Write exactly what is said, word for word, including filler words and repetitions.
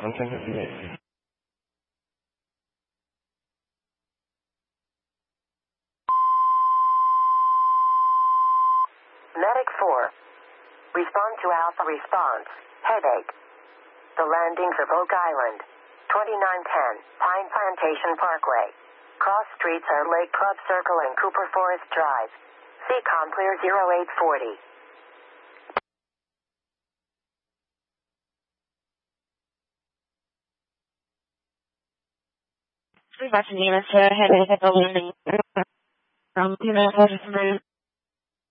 content of the day. Medic four. Respond to Alpha response. Headache. The landings of Oak Island. twenty-nine ten, Pine Plantation Parkway. Cross streets are Lake Club Circle and Cooper Forest Drive. C COM clear zero eight forty. Watching the headache at the landing from